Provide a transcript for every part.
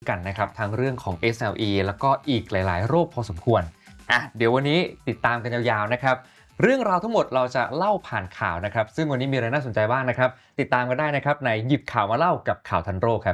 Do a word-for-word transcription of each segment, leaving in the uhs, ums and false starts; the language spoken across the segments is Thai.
กันนะครับทั้งเรื่องของ เอส แอล อี แล้วก็อีกหลายๆโรคพอสมควรอ่ะเดี๋ยววันนี้ติดตามกันยาวๆนะครับเรื่องราวทั้งหมดเราจะเล่าผ่านข่าวนะครับซึ่งวันนี้มีอะไรน่าสนใจบ้างนะครับติดตามกันได้นะครับในหยิบข่าวมาเล่ากับข่าวทันโรคครับ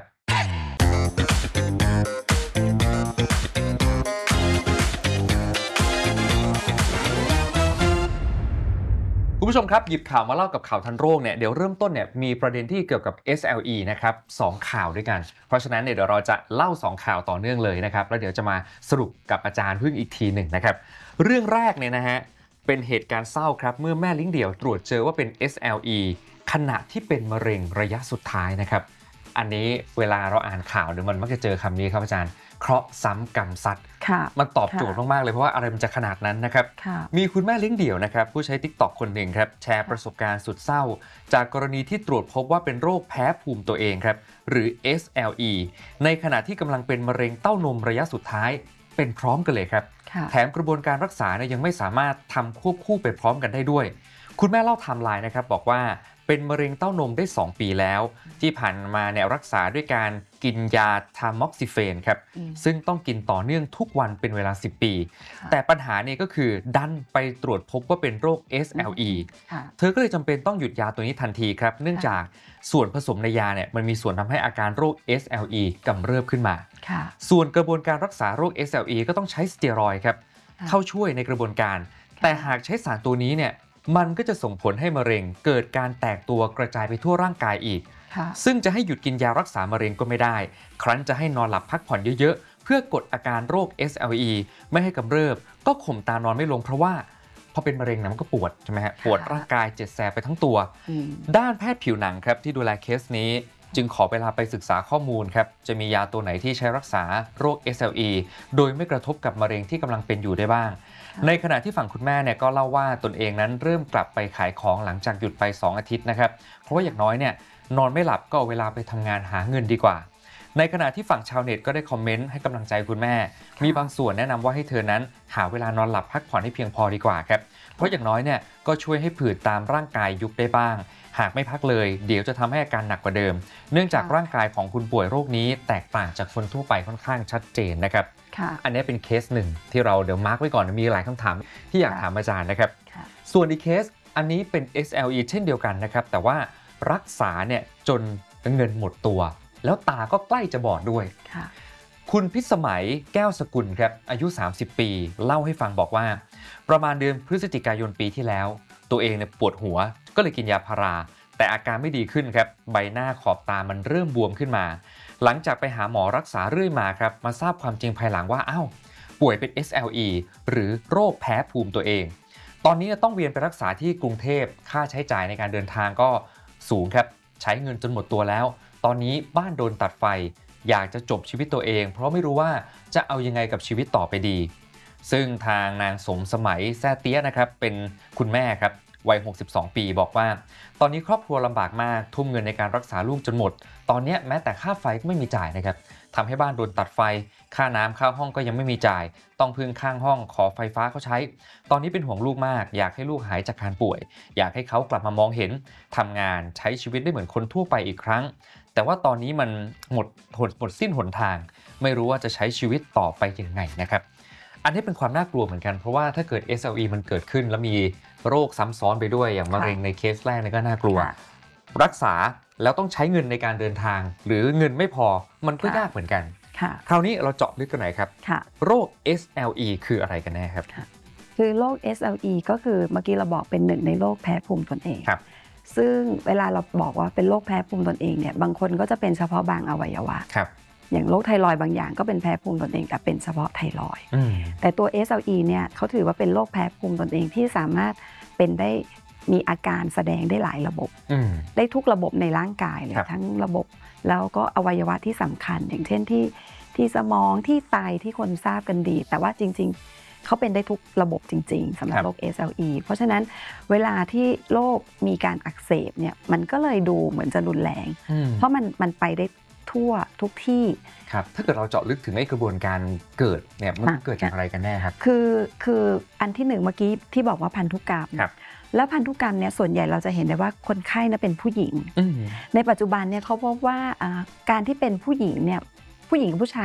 คุณผู้ชมครับหยิบข่าวมาเล่ากับข่าวทันโรคเนี่ยเดี๋ยวเริ่มต้นเนี่ยมีประเด็นที่เกี่ยวกับ เอส แอล อี นะครับสองข่าวด้วยกันเพราะฉะนั้นเนี่ยเดี๋ยวเราจะเล่าสองข่าวต่อเนื่องเลยนะครับแล้วเดี๋ยวจะมาสรุปกับอาจารย์พึ่งอีกทีหนึ่งนะครับเรื่องแรกเนี่ยนะฮะเป็นเหตุการณ์เศร้าครับเมื่อแม่เลี้ยงเดี่ยวตรวจเจอว่าเป็น เอส แอล อี ขณะที่เป็นมะเร็งระยะสุดท้ายนะครับอันนี้เวลาเราอ่านข่าวเนี่ยมันมักจะเจอคำนี้ครับอาจารย์เคราะห์ซ้ำกรรมซัดมันตอบโจทย์มากๆเลยเพราะว่าอะไรมันจะขนาดนั้นนะครับมีคุณแม่เลี้ยงเดี่ยวนะครับผู้ใช้ ติ๊กต็อก คนหนึ่งครับแชร์ประสบการณ์สุดเศร้าจากกรณีที่ตรวจพบว่าเป็นโรคแพ้ภูมิตัวเองครับหรือ เอส แอล อี ในขณะที่กำลังเป็นมะเร็งเต้านมระยะสุดท้ายเป็นพร้อมกันเลยครับแถมกระบวนการรักษาเนี่ยยังไม่สามารถทำควบคู่ไปพร้อมกันได้ด้วยคุณแม่เล่าไทม์ไลน์นะครับบอกว่าเป็นมะเร็งเต้านมได้สองปีแล้วที่ผ่านมาเนี่ยรักษาด้วยการกินยาทามอกซิเฟนครับซึ่งต้องกินต่อเนื่องทุกวันเป็นเวลาสิบปีแต่ปัญหาเนี่ยก็คือดันไปตรวจพบว่าเป็นโรค เอส แอล อี เธอก็เลยจำเป็นต้องหยุดยาตัวนี้ทันทีครับเนื่องจากส่วนผสมในยาเนี่ยมันมีส่วนทำให้อาการโรค เอส แอล อี กำเริบขึ้นมาส่วนกระบวนการรักษาโรค เอส แอล อี ก็ต้องใช้สเตียรอยด์ครับเข้าช่วยในกระบวนการแต่หากใช้สารตัวนี้เนี่ยมันก็จะส่งผลให้มะเร็งเกิดการแตกตัวกระจายไปทั่วร่างกายอีกซึ่งจะให้หยุดกินยารักษามะเร็งก็ไม่ได้ครั้นจะให้นอนหลับพักผ่อนเยอะๆเพื่อกดอาการโรค เอส แอล อี ไม่ให้กำเริบก็ข่มตานอนไม่ลงเพราะว่าพอเป็นมะเร็งนะมันก็ปวดใช่ไหมฮะปวดร่างกายเจ็บแสบไปทั้งตัวด้านแพทย์ผิวหนังครับที่ดูแลเคสนี้จึงขอเวลาไปศึกษาข้อมูลครับจะมียาตัวไหนที่ใช้รักษาโรค เอส แอล อี โดยไม่กระทบกับมะเร็งที่กำลังเป็นอยู่ได้บ้างในขณะที่ฝั่งคุณแม่เนี่ยก็เล่าว่าตนเองนั้นเริ่มกลับไปขายของหลังจากหยุดไปสองอาทิตย์นะครับเพราะว่าอย่างน้อยเนี่ยนอนไม่หลับก็เอาเวลาไปทำงานหาเงินดีกว่าในขณะที่ฝั่งชาวเน็ตก็ได้คอมเมนต์ให้กำลังใจคุณแม่มีบางส่วนแนะนำว่าให้เธอนั้นหาเวลานอนหลับพักผ่อนให้เพียงพอดีกว่าครับเพราะอย่างน้อยเนี่ยก็ช่วยให้ผื่นตามร่างกายยุบได้บ้างหากไม่พักเลยเดี๋ยวจะทำให้อาการหนักกว่าเดิมเนื่องจากร่างกายของคุณป่วยโรคนี้แตกต่างจากคนทั่วไปค่อนข้างชัดเจนนะครับอันนี้เป็นเคสหนึ่งที่เราเดี๋ยวมาร์กไว้ก่อนมีหลายคำถามที่อยากถามอาจารย์นะครับส่วนอีกเคสอันนี้เป็น เอส แอล อี เช่นเดียวกันนะครับแต่ว่ารักษาเนี่ยจนเงินหมดตัวแล้วตาก็ใกล้จะบอดด้วยคุณพิสมัยแก้วสกุลครับอายุสามสิบปีเล่าให้ฟังบอกว่าประมาณเดือนพฤศจิกายนปีที่แล้วตัวเองเนี่ยปวดหัวก็เลยกินยาพาราแต่อาการไม่ดีขึ้นครับใบหน้าขอบตามันเริ่มบวมขึ้นมาหลังจากไปหาหมอรักษาเรื่อยมาครับมาทราบความจริงภายหลังว่าอ้าวป่วยเป็น เอส แอล อี หรือโรคแพ้ภูมิตัวเองตอนนี้ต้องเวียนไปรักษาที่กรุงเทพค่าใช้จ่ายในการเดินทางก็สูงครับใช้เงินจนหมดตัวแล้วตอนนี้บ้านโดนตัดไฟอยากจะจบชีวิตตัวเองเพราะไม่รู้ว่าจะเอายังไงกับชีวิตต่อไปดีซึ่งทางนางสมสมัยแซ่เตี้ยนะครับเป็นคุณแม่ครับวัยหกสิบสองปีบอกว่าตอนนี้ครอบครัวลำบากมากทุ่มเงินในการรักษาลูกจนหมดตอนนี้แม้แต่ค่าไฟก็ไม่มีจ่ายนะครับทำให้บ้านโดนตัดไฟค่าน้ำค่าห้องก็ยังไม่มีจ่ายต้องพึ่งข้างห้องขอไฟฟ้าเขาใช้ตอนนี้เป็นห่วงลูกมากอยากให้ลูกหายจากการป่วยอยากให้เขากลับมามองเห็นทำงานใช้ชีวิตได้เหมือนคนทั่วไปอีกครั้งแต่ว่าตอนนี้มันหมดหมดหมดสิ้นหนทางไม่รู้ว่าจะใช้ชีวิตต่อไปยังไงนะครับอันนี้เป็นความน่ากลัวเหมือนกันเพราะว่าถ้าเกิด เอส แอล อี มันเกิดขึ้นแล้วมีโรคซ้ำซ้อนไปด้วยอย่างมะเร็งในเคสแรกนี่ก็น่ากลัวรักษาแล้วต้องใช้เงินในการเดินทางหรือเงินไม่พอมันก็ยากเหมือนกันคราวนี้เราเจาะลึกกันหน่อยครับโรค เอส แอล อี คืออะไรกันแน่ครับคือโรค เอส แอล อี ก็คือเมื่อกี้เราบอกเป็นหนึ่งในโรคแพ้ภูมิตนเองซึ่งเวลาเราบอกว่าเป็นโรคแพ้ภูมิตนเองเนี่ยบางคนก็จะเป็นเฉพาะบางอวัยวะอย่างโรคไทรอยด์บางอย่างก็เป็นแพ้ภูมิตนเองแต่เป็นเฉพาะไทรอยด์แต่ตัว เอส แอล อี เนี่ยเขาถือว่าเป็นโรคแพ้ภูมิตนเองที่สามารถเป็นได้มีอาการแสดงได้หลายระบบได้ทุกระบบในร่างกายเลยทั้งระบบแล้วก็อวัยวะที่สำคัญอย่างเช่นที่ที่สมองที่ไตที่คนทราบกันดีแต่ว่าจริงๆเขาเป็นได้ทุกระบบจริงๆสำหรับโรค เอส แอล อี เพราะฉะนั้นเวลาที่โรคมีการอักเสบเนี่ยมันก็เลยดูเหมือนจะรุนแรงเพราะมันมันไปได้ทั่วทุกที่ครับถ้าเกิดเราเจาะลึกถึงไอ้กระบวนการเกิดเนี่ยมันเกิดจากอะไรกันแน่ครับคือคืออันที่หนึ่งเมื่อกี้ที่บอกว่าพันธุกรรมแล้วพันธุกรรมเนี่ยส่วนใหญ่เราจะเห็นได้ว่าคนไข้นะเป็นผู้หญิงในปัจจุบันเนี่ยเขาพบว่าการที่เป็นผู้หญิงเนี่ยผู้หญิงกับผู้ชาย